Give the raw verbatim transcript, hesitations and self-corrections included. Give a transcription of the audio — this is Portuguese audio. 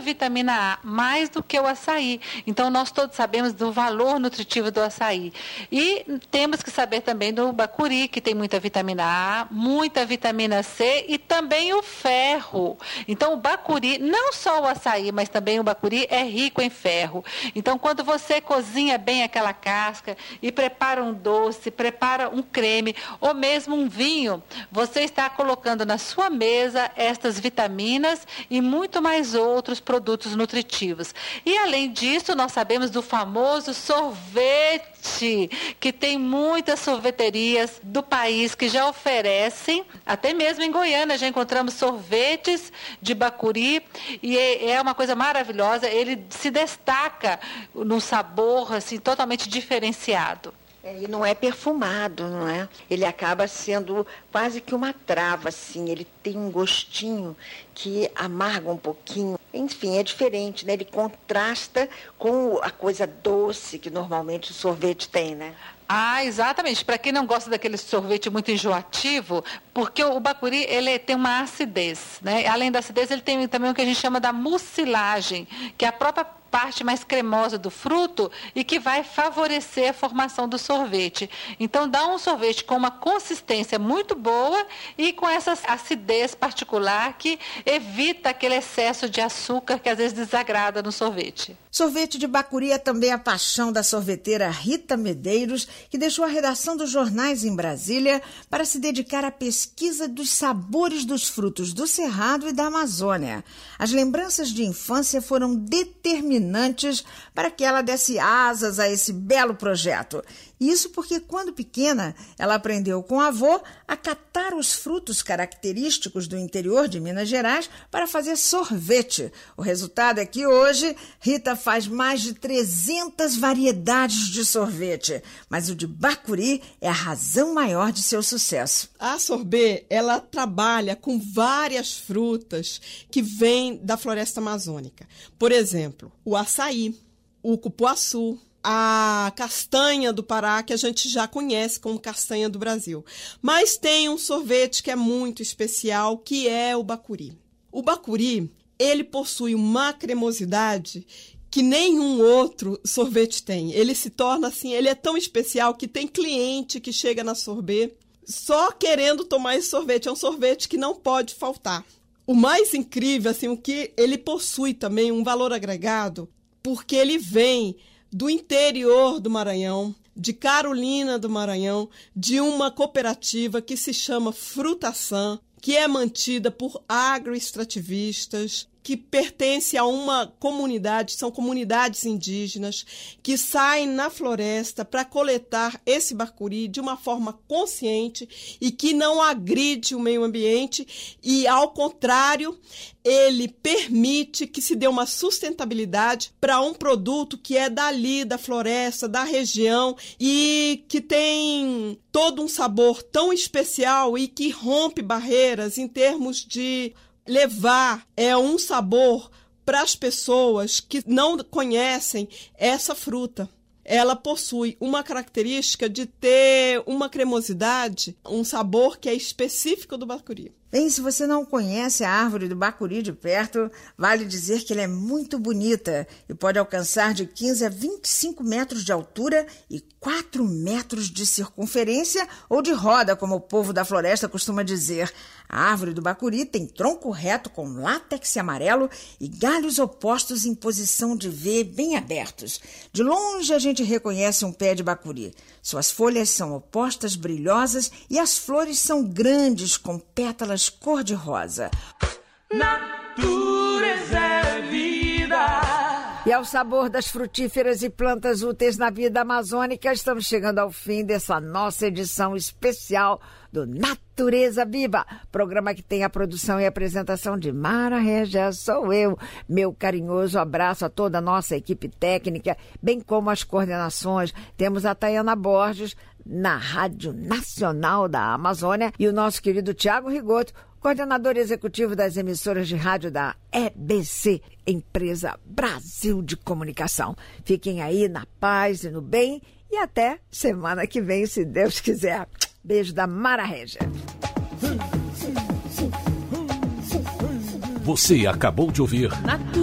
vitamina A, mais do que o açaí. Então, nós todos sabemos do valor nutritivo do açaí. E temos que saber também do bacuri, que tem muita vitamina A, muita vitamina C e também o ferro. Então, o bacuri, não só o açaí, mas também o bacuri é rico em ferro. Então, quando você cozinha bem aquela casca e prepara um doce, prepara um creme ou mesmo um vinho, você está colocando na sua mesa estas vitaminas e muito mais outros produtos nutritivos. E além disso, nós sabemos do famoso sorvete, que tem muitas sorveterias do país que já oferecem, até mesmo em Goiânia já encontramos sorvetes de bacuri e é uma coisa maravilhosa, ele se destaca no sabor assim, totalmente diferenciado. É, e não é perfumado, não é? Ele acaba sendo quase que uma trava, assim. Ele tem um gostinho que amarga um pouquinho. Enfim, é diferente, né? Ele contrasta com a coisa doce que normalmente o sorvete tem, né? Ah, exatamente. Para quem não gosta daquele sorvete muito enjoativo, porque o bacuri ele tem uma acidez, né? Além da acidez, ele tem também o que a gente chama da mucilagem, que é a própria parte mais cremosa do fruto e que vai favorecer a formação do sorvete. Então, dá um sorvete com uma consistência muito boa e com essa acidez particular que evita aquele excesso de açúcar que às vezes desagrada no sorvete. Sorvete de bacuri é também a paixão da sorveteira Rita Medeiros, que deixou a redação dos jornais em Brasília para se dedicar à pesquisa dos sabores dos frutos do Cerrado e da Amazônia. As lembranças de infância foram determinantes para que ela desse asas a esse belo projeto. Isso porque, quando pequena, ela aprendeu com o avô a catar os frutos característicos do interior de Minas Gerais para fazer sorvete. O resultado é que hoje Rita faz mais de trezentas variedades de sorvete, mas o de bacuri é a razão maior de seu sucesso. A Sorbet, ela trabalha com várias frutas que vêm da floresta amazônica. Por exemplo, o açaí, o cupuaçu, a castanha do Pará, que a gente já conhece como castanha do Brasil. Mas tem um sorvete que é muito especial, que é o bacuri. O bacuri, ele possui uma cremosidade que nenhum outro sorvete tem. Ele se torna assim, ele é tão especial que tem cliente que chega na Sorbet só querendo tomar esse sorvete. É um sorvete que não pode faltar. O mais incrível, assim, o que ele possui também um valor agregado, porque ele vem do interior do Maranhão, de Carolina do Maranhão, de uma cooperativa que se chama Frutação, que é mantida por agroextrativistas, que pertence a uma comunidade, são comunidades indígenas, que saem na floresta para coletar esse bacuri de uma forma consciente e que não agride o meio ambiente e, ao contrário, ele permite que se dê uma sustentabilidade para um produto que é dali, da floresta, da região e que tem todo um sabor tão especial e que rompe barreiras em termos de levar é um sabor para as pessoas que não conhecem essa fruta. Ela possui uma característica de ter uma cremosidade, um sabor que é específico do bacuri. Bem, se você não conhece a árvore do bacuri de perto, vale dizer que ela é muito bonita e pode alcançar de quinze a vinte e cinco metros de altura e quatro metros de circunferência ou de roda, como o povo da floresta costuma dizer. A árvore do bacuri tem tronco reto com látex amarelo e galhos opostos em posição de V bem abertos. De longe a gente reconhece um pé de bacuri. Suas folhas são opostas, brilhosas e as flores são grandes com pétalas cor-de-rosa. Natureza é vida. E ao sabor das frutíferas e plantas úteis na vida amazônica, estamos chegando ao fim dessa nossa edição especial do Natureza Viva, programa que tem a produção e apresentação de Mara Regia, sou eu. Meu carinhoso abraço a toda a nossa equipe técnica, bem como as coordenações. Temos a Tayana Borges, na Rádio Nacional da Amazônia, e o nosso querido Tiago Rigoto, coordenador executivo das emissoras de rádio da E B C, Empresa Brasil de Comunicação. Fiquem aí na paz e no bem e até semana que vem, se Deus quiser. Beijo da Mara Regia. Você acabou de ouvir